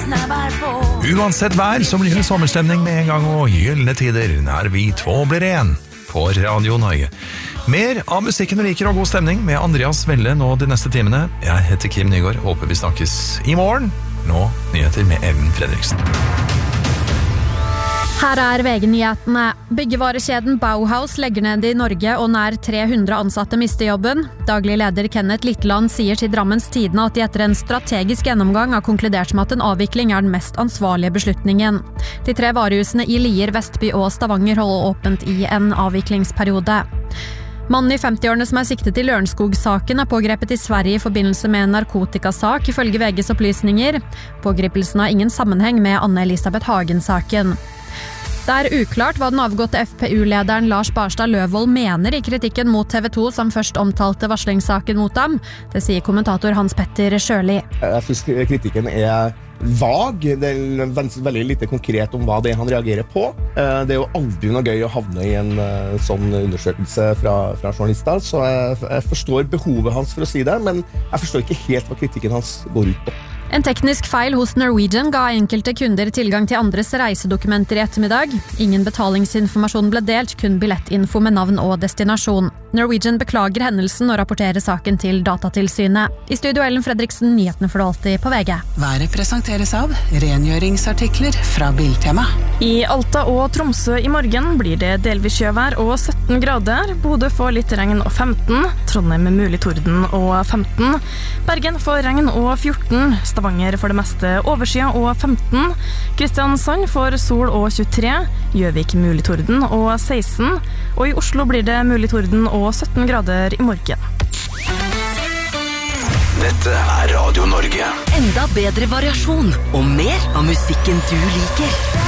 Uansett vær så blir det sommerstemning med en gang, og gyllene tider nær vi två blir en på Radio Norge. Mer av musikken du liker og god stemning med Andreas Velle nå de neste timene. Jeg heter Kim Nygaard, håper vi snakkes i morgen. Nå nyheter med Ellen Fredriksen. Her VG-nyhetene. Byggevarekjeden Bauhaus legger ned i Norge, og nær 300 ansatte mister jobben. Daglig leder Kenneth Litteland sier til Drammens Tidende at de etter en strategisk gjennomgang har konkludert med at en avvikling den mest ansvarlige beslutningen. De 3 varehusene i Lier, Vestby og Stavanger holder åpent i en avviklingsperiode. Mannen i 50-årene som siktet i Lørenskog-saken pågrepet i Sverige i forbindelse med en narkotikasak, ifølge VGs opplysninger. Pågripelsen har ingen sammenheng med Anne-Elisabeth Hagen-saken. Det uklart hva den avgåtte FPU-lederen Lars Barstad Løvold mener i kritikken mot TV 2 som først omtalte varslingssaken mot ham. Det sier kommentator Hans Petter Sjøli. Jeg synes kritikken vag. Det veldig lite konkret om hva det han reagerer på. Det jo aldri noe gøy å havne i en sånn undersøkelse fra journalister, så jeg forstår behovet hans for å si det, men jeg forstår ikke helt hva kritikken hans går ut på. En teknisk feil hos Norwegian ga enkelte kunder tilgang til andres reisedokumenter i ettermiddag. Ingen betalingsinformasjon ble delt, kun billettinfo med navn og destinasjon. Norwegian beklager hendelsen og rapporterer saken til Datatilsynet. I studio Ellen Fredriksen, nyhetene får du alltid på VG. Været presenteres av rengjøringsartikler fra Biltema. I Alta og Tromsø i morgen blir det delvis sjøvær og 17 grader. Bodø får litt regn og 15. Trondheim med mulig torden og 15. Bergen får regn og 14. Stavanger får det meste overskyet og 15. Kristiansand får sol og 23. Gjøvik mulig torden og 16. Og i Oslo blir det mulig torden og 17 grader i morgen. Dette Radio Norge. Enda bedre variasjon og mer av musikken du liker.